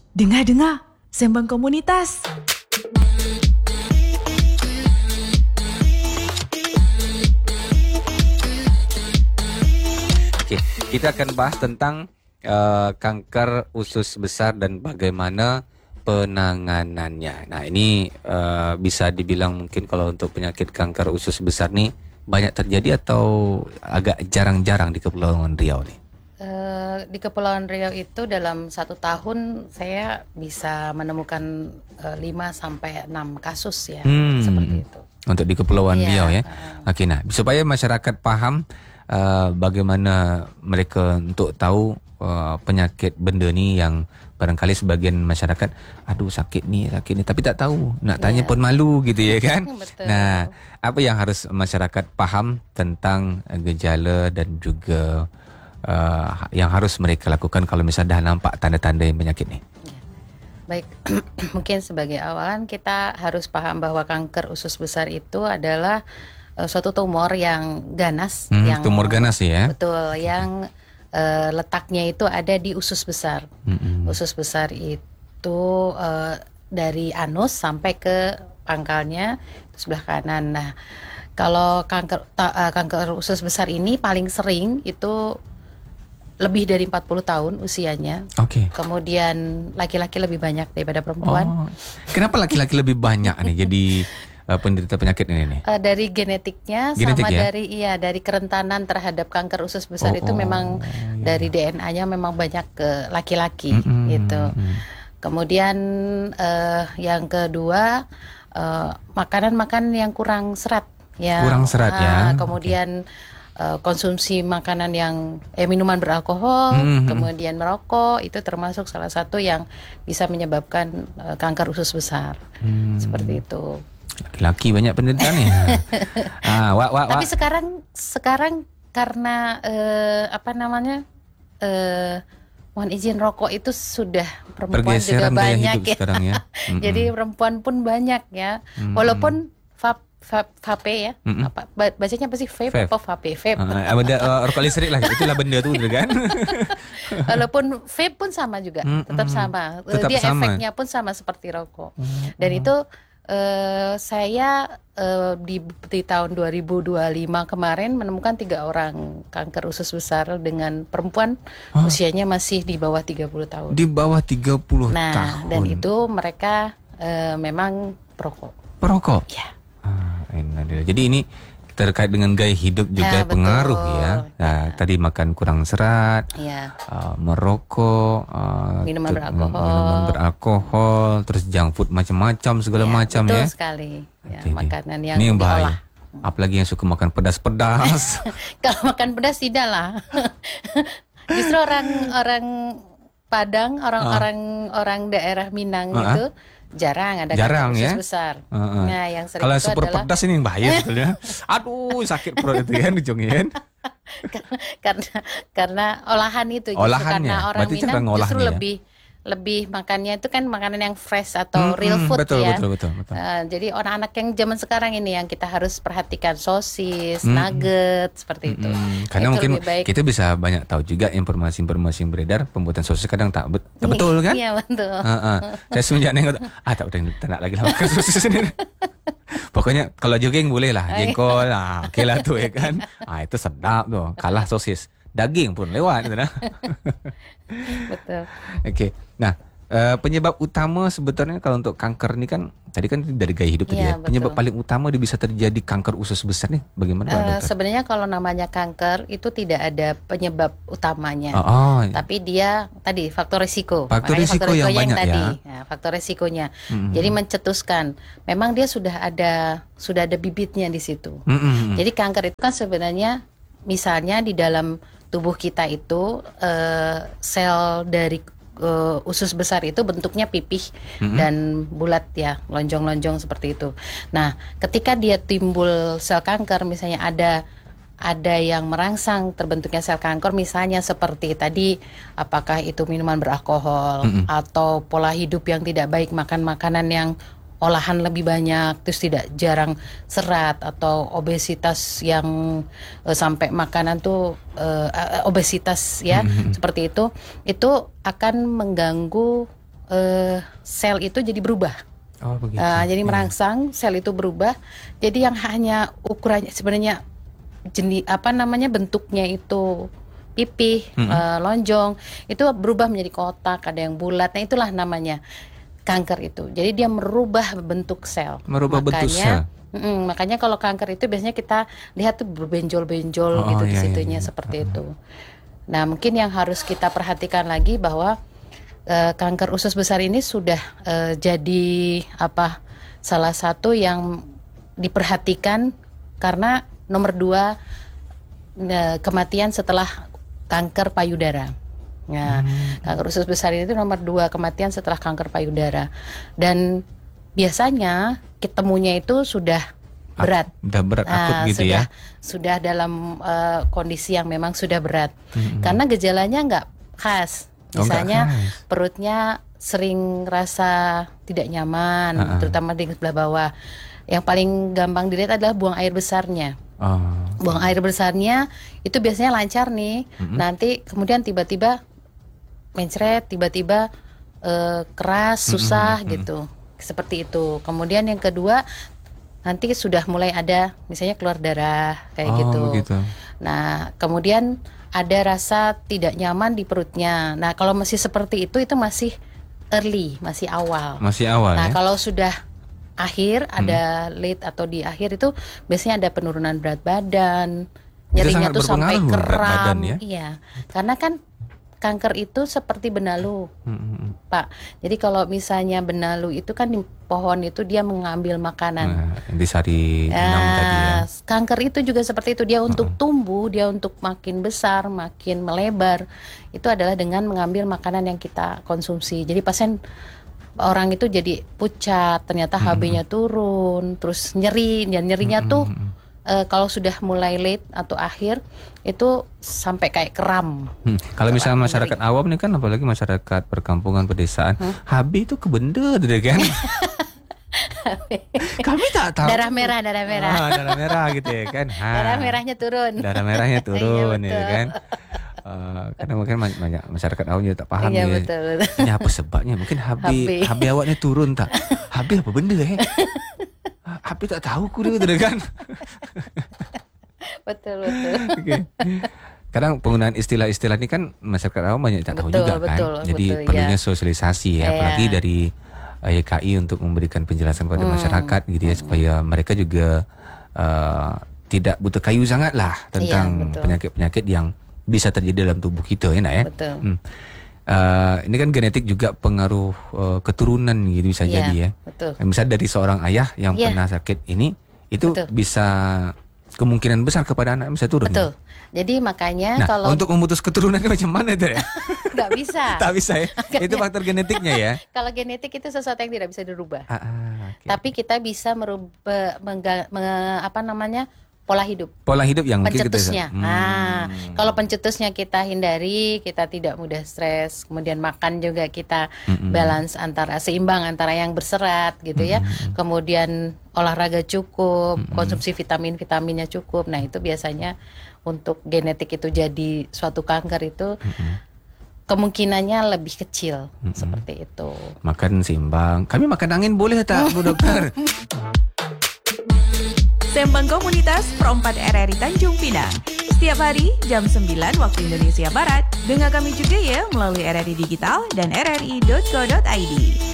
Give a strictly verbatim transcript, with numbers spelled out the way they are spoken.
Dengar-dengar, sembang komunitas. Okey, kita akan bahas tentang uh, kanker usus besar dan bagaimana penanganannya. Nah, ini uh, bisa dibilang mungkin kalau untuk penyakit kanker usus besar ni banyak terjadi atau agak jarang-jarang di Kepulauan Riau ni? Uh, di Kepulauan Riau itu dalam satu tahun saya bisa menemukan uh, lima sampai enam kasus ya, Hmm. seperti itu. Untuk di Kepulauan Iya, Riau ya. uh. Okey, nah, supaya masyarakat faham uh, bagaimana mereka untuk tahu uh, penyakit benda ni yang barangkali sebagian masyarakat, aduh sakit ni, sakit ni, tapi tak tahu. Nak tanya Ya. pun malu gitu ya kan. Betul. Nah, apa yang harus masyarakat faham tentang uh, gejala dan juga uh, yang harus mereka lakukan kalau misalnya dah nampak tanda-tanda penyakit ni? Baik, mungkin sebagai awalan kita harus paham bahwa kanker usus besar itu adalah uh, suatu tumor yang ganas, Hmm, yang tumor ganas ya. betul, yang uh, letaknya itu ada di usus besar. Mm-mm. Usus besar itu uh, dari anus sampai ke pangkalnya itu sebelah kanan. Nah, kalau kanker ta, uh, kanker usus besar ini paling sering itu lebih dari empat puluh tahun usianya. Okey. Kemudian laki-laki lebih banyak daripada Oh, perempuan. kenapa laki-laki lebih banyak nih jadi uh, penderita penyakit ini nih? Uh, dari genetiknya Genetik, sama ya? dari iya dari kerentanan terhadap kanker usus besar Oh, itu oh, memang iya. dari D N A-nya memang banyak ke laki-laki Mm-mm, gitu. mm. Kemudian uh, yang kedua uh, makanan-makanan yang kurang serat ya. Kurang serat, ya. Ah, Kemudian uh, konsumsi makanan yang eh minuman beralkohol, Mhm. kemudian merokok itu termasuk salah satu yang bisa menyebabkan uh, kanker usus besar. Hmm. Seperti itu. Laki-laki banyak penderita nih. ah, wak wak Tapi wak. sekarang sekarang karena eh, apa namanya eh, mohon izin rokok itu sudah perempuan juga Pergeseran gaya banyak hidup ya. sekarang ya. Mm-mm. Jadi perempuan pun banyak ya. Mm-mm. Walaupun vape vape, vape ya. Mm-mm. Apa ba- bacanya apa sih vape, Vape. apa vape? Vape. Ah, ada uh, rokok listrik lah. Itulah benda tu kan. Walaupun vape pun sama juga, Mm-mm. tetap sama. Eh, Tetap Dia sama. efeknya pun sama seperti rokok. Dan itu eh, saya eh, di, di tahun dua ribu dua puluh lima kemarin menemukan tiga orang kanker usus besar dengan perempuan Hah? usianya masih di bawah tiga puluh tahun. Di bawah tiga puluh Nah, tahun. dan itu mereka eh, memang perokok. perokok. Ya. Ah, innalillah. Jadi ini terkait dengan gaya hidup juga Ya, betul. pengaruh ya. Nah, Ya. tadi makan kurang serat, Ya. uh, merokok, uh, Minuman ter- beralkohol. minuman beralkohol, terus junk food macam-macam segala Ya, macam betul ya. sekali. Ya, Jadi, makanan yang ini yang diolah. bahaya. Apalagi yang suka makan pedas-pedas. Kalau makan pedas tidak lah. Justru orang-orang Padang, orang-orang orang daerah Minang Ah. itu jarang ada Jarang, kanker usus ya? besar. Ah, ah. Nah, yang sering Kalau itu super adalah pedas ini yang bahaya sebetulnya. Aduh, sakit perut itu kan ujungnya kan. karena karena olahan itu justru Olahannya. karena orang Berarti cara Minang justru ngolahnya ya? lebih lebih makannya itu kan makanan yang fresh atau Mm-mm, real food betul, ya. betul, betul, betul. Eh, jadi anak-anak yang zaman sekarang ini yang kita harus perhatikan sosis, Mm-mm. nugget seperti itu. Hmm, karena Itu mungkin lebih baik. kita bisa banyak tahu juga informasi-informasi yang beredar pembuatan sosis kadang tak, bet- tak betul kan? Iya betul. Ha, ha. Saya semenjak nengok ah tak udah tak nak lagi lah makan sosis ni. Pokoknya kalau jogging boleh lah, jengkol ah okey lah tu ya kan. Ah itu sedap tu. Kalah sosis. Daging pun lewat gitu nah. Betul. Okey. Nah, uh, penyebab utama sebetulnya kalau untuk kanker ni kan tadi kan dari gaya hidup tadi Iya, ya. Penyebab betul. paling utama dia bisa terjadi kanker usus besar ni bagaimana Pak Eh, dokter? sebenarnya kalau namanya kanker itu tidak ada penyebab utamanya. Oh, oh. Tapi dia tadi faktor risiko. Faktor Makanya risiko yang banyak tadi. ya. Nah, faktor risikonya. Mhm. Jadi mencetuskan. Memang dia sudah ada sudah ada bibitnya di situ. Mm-mm. Jadi kanker itu kan sebenarnya misalnya di dalam tubuh kita itu eh, sel dari eh, usus besar itu bentuknya pipih Mhm. dan bulat ya, lonjong-lonjong seperti itu. Nah, ketika dia timbul sel kanker misalnya ada ada yang merangsang terbentuknya sel kanker misalnya seperti tadi apakah itu minuman beralkohol Mm-mm. atau pola hidup yang tidak baik, makan makanan yang olahan lebih banyak, terus tidak jarang serat atau obesitas yang eh, sampai makanan tuh eh, eh, obesitas ya Mhm. seperti itu, itu akan mengganggu eh, sel itu jadi berubah. Oh begitu. Uh, jadi Ya. merangsang, sel itu berubah. Jadi yang hanya ukurannya sebenarnya jenis apa namanya bentuknya itu pipih, Mm-mm. uh, lonjong, itu berubah menjadi kotak, ada yang bulat. Nah itulah namanya kanker itu. Jadi dia merubah bentuk sel. Merubah bentuk sel. mm, makanya kalau kanker itu biasanya kita lihat tuh berbenjol-benjol Oh, gitu iya, di iya, situnya iya. seperti itu. Nah mungkin yang harus kita perhatikan lagi bahwa Uh, kanker usus besar ini sudah uh, jadi apa salah satu yang diperhatikan karena nomor dua uh, kematian setelah kanker payudara. Nah, Hmm. kanker usus besar ini nomor dua kematian setelah kanker payudara dan biasanya ketemunya itu sudah berat. Udah berat akut Ah, gitu sudah, ya. Sudah dalam uh, kondisi yang memang sudah berat. Mm-mm. Karena gejalanya nggak khas. Oh, nggak Misalnya khas. perutnya sering rasa tidak nyaman, Ah, ah. terutama di sebelah bawah. Yang paling gampang dilihat adalah buang air besarnya. Oh. Buang air besarnya itu biasanya lancar nih. Mm-mm. Nanti kemudian tiba-tiba mencret, tiba-tiba eh, keras, susah Mm-mm, gitu. Seperti itu. Kemudian yang kedua nanti sudah mulai ada misalnya keluar darah kayak Oh, gitu. begitu. Nah, kemudian ada rasa tidak nyaman di perutnya. Nah, kalau masih seperti itu itu masih early, masih awal. Masih awal Nah, ya. kalau sudah akhir, ada late atau di akhir itu biasanya ada penurunan berat badan, nyerinya sangat tuh sampai berpengaruh berat kram. badan ya? Iya, karena kan kanker itu seperti benalu, Mm-mm. Pak. Jadi kalau misalnya benalu itu kan di pohon itu dia mengambil makanan. Nah, yang disari enam tadi ya. Ah, kanker itu juga seperti itu, dia untuk tumbuh, dia untuk makin besar, makin melebar. Itu adalah dengan mengambil makanan yang kita konsumsi. Jadi pasien orang itu jadi pucat, ternyata H B-nya turun, terus nyeri, dan nyerinya tuh eh, kalau sudah mulai late atau akhir itu sampai kayak kram. Hmm. Kalau misalnya Nyeri. masyarakat awam nih kan, apalagi masyarakat perkampungan pedesaan, H B itu kebenda tuh deh kan. Kami tak tahu. Darah merah, darah merah. Ah, darah merah gitu ya kan. Ha. Darah merahnya turun. Darah merahnya turun Iya, ya betul. kan. Eh, karena mungkin ma- banyak masyarakat awam juga tak paham Iya, ya. betul, betul. Ini apa sebabnya? Mungkin H B H B. H B awaknya turun tak? H B apa benda eh? H B tak tahu ku dia gitu kan. Betul, betul. Oke. Kadang penggunaan istilah-istilah ini kan masyarakat awam banyak tak tahu Betul, juga kan. betul, Jadi betul, perlunya ya. sosialisasi ya, Iya. apalagi dari Y K I untuk memberikan penjelasan kepada Hmm. masyarakat gitu ya, supaya mereka juga uh, tidak buta kayu sangat lah tentang Iya, betul. penyakit-penyakit yang bisa terjadi dalam tubuh kita ya nak ya. Betul. Hmm. Uh, ini kan genetik juga pengaruh uh, keturunan gitu bisa Iya, jadi ya. betul. Misalnya dari seorang ayah yang Iya. pernah sakit ini, itu Betul. bisa kemungkinan besar kepada anak bisa turun. Betul. Jadi makanya Nah, kalau untuk memutus keturunan itu macam mana itu ya? nggak bisa. Tak bisa ya. Itu faktor genetiknya ya. Kalau genetik itu sesuatu yang tidak bisa dirubah. Ah, ah, oke. Tapi kita bisa merubah mengga- me- apa namanya pola hidup. Pola hidup yang mungkin kita Pencetusnya. Hmm. Nah, kalau pencetusnya kita hindari, kita tidak mudah stres. Kemudian makan juga kita Mm-mm. balance antara seimbang antara yang berserat gitu ya. Kemudian olahraga cukup, konsumsi vitamin-vitaminnya cukup. Nah, itu biasanya untuk genetik itu jadi suatu kanker itu kemungkinannya lebih kecil seperti itu. Makan seimbang. Kami makan angin boleh tak, Bu Dokter? Sembang Komunitas Perempat R R I Tanjung Pinang. Setiap hari jam sembilan waktu Indonesia Barat. Dengar kami juga ya melalui R R I Digital dan r r i dot co dot i d.